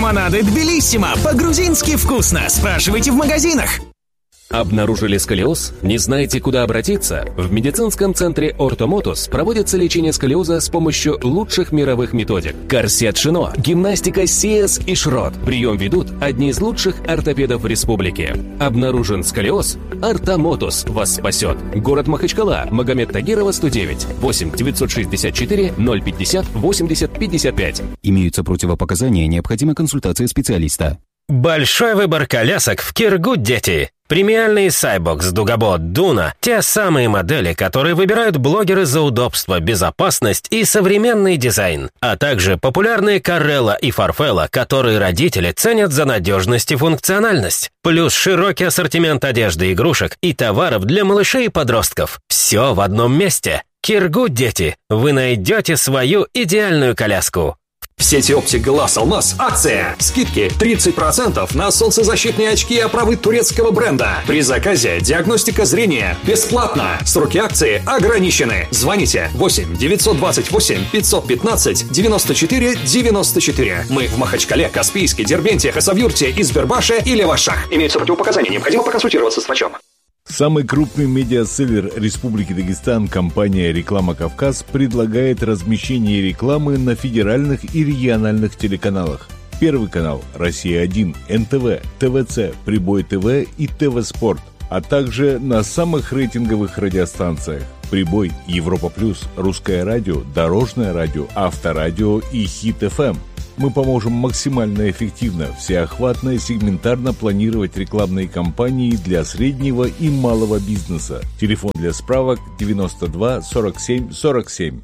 Лимонады Тбилиссимо. По-грузински вкусно. Спрашивайте в магазинах. Обнаружили сколиоз? Не знаете, куда обратиться? В медицинском центре Ортомотус проводится лечение сколиоза с помощью лучших мировых методик. Корсет Шино, гимнастика Сиес и Шрот. Прием ведут одни из лучших ортопедов в республике. Обнаружен сколиоз? Ортомотус вас спасет. Город Махачкала, Магомед Тагирова, 109. 8 964 050 80 55. Имеются противопоказания, необходима консультация специалиста. Большой выбор колясок в Киргуд, дети. Премиальные Cybox, Дугабот, Дуна – те самые модели, которые выбирают блогеры за удобство, безопасность и современный дизайн. А также популярные Карелла и Фарфелла, которые родители ценят за надежность и функциональность. Плюс широкий ассортимент одежды, игрушек и товаров для малышей и подростков. Все в одном месте. Киргуд, дети. Вы найдете свою идеальную коляску. В сети оптик Глаз Алмаз акция. Скидки 30% на солнцезащитные очки и оправы турецкого бренда. При заказе диагностика зрения бесплатно. Сроки акции ограничены. Звоните 8 928 515 94 94. Мы в Махачкале, Каспийске, Дербенте, Хасавюрте, Избербаше и Левашах. Имеются противопоказания. Необходимо проконсультироваться с врачом. Самый крупный медиаселлер Республики Дагестан, компания «Реклама Кавказ», предлагает размещение рекламы на федеральных и региональных телеканалах. Первый канал «Россия-1», НТВ, ТВЦ, Прибой ТВ и ТВ Спорт, а также на самых рейтинговых радиостанциях: Прибой, Европа Плюс, Русское радио, Дорожное радио, Авторадио и Хит ФМ. Мы поможем максимально эффективно, всеохватно и сегментарно планировать рекламные кампании для среднего и малого бизнеса. Телефон для справок 92 47 47.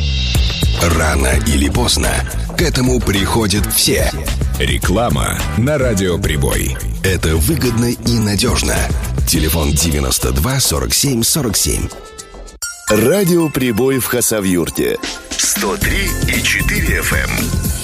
Рано или поздно к этому приходят все. Реклама на Радио Прибой. Это выгодно и надежно. Телефон 92 47 47. Радио Прибой в Хасавюрте. 103,4 FM.